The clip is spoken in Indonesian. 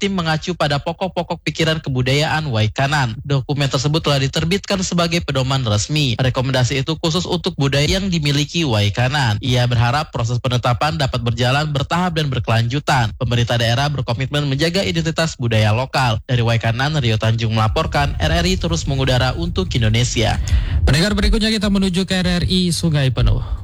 Jatim mengacu pada pokok-pokok pikiran kebudayaan Waikanan. Dokumen tersebut telah diterbitkan sebagai pedoman resmi. Rekomendasi itu khusus untuk budaya yang dimiliki Waikanan. Ia berharap proses penetapan dapat berjalan bertahap dan berkelanjutan. Pemerintah daerah berkomitmen menjaga identitas budaya lokal. Dari Waikanan, Rio Tanjung melaporkan, RRI terus mengudara untuk Indonesia. Pendengar, berikutnya kita menuju ke RRI Sungai Penuh.